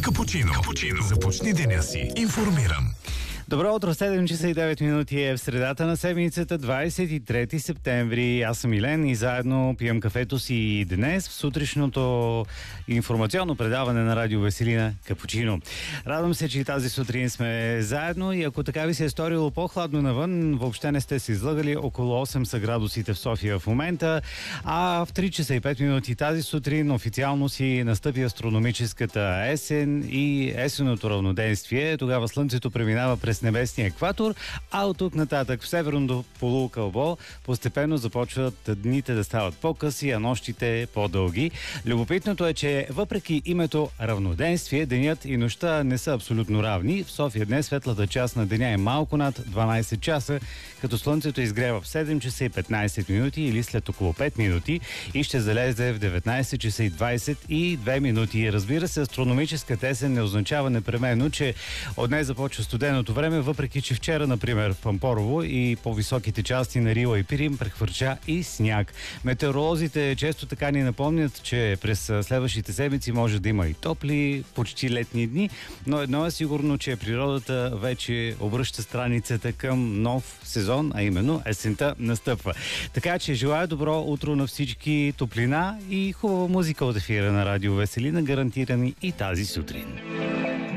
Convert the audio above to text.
Капучино. Започни деня си информиран. Добро утро, 7 часа и 9 минути е в средата на седмицата, 23 септември. Аз съм Милен и заедно пием кафето си днес в сутрешното информационно предаване на Радио Веселина Капучино. Радвам се, че и тази сутрин сме заедно и ако така ви се е сторило по-хладно навън, въобще не сте се излъгали. Около 8 са градусите в София в момента, а в 3 часа и 5 минути тази сутрин официално си настъпи астрономическата есен и есенното равноденствие. Тогава слънцето преминава през небесния екватор, а от тук нататък в северното полукълбо постепенно започват дните да стават по-къси, а нощите по-дълги. Любопитното е, че въпреки името равноденствие, денят и нощта не са абсолютно равни. В София днес светлата част на деня е малко над 12 часа, като слънцето изгрева в 7 часа и 15 минути или след около 5 минути и ще залезе в 19 часа и 22 минути. Разбира се, астрономическата есен не означава непременно, че от днес започва студеното време, въпреки че вчера, например, в Пампорово и по-високите части на Рила и Пирин прехвърча и сняг. Метеоролозите често така ни напомнят, че през следващите седмици може да има и топли, почти летни дни, но едно е сигурно, че природата вече обръща страницата към нов сезон, а именно есента настъпва. Така че желая добро утро на всички, топлина и хубава музика от ефира на Радио Веселина, гарантирани и тази сутрин.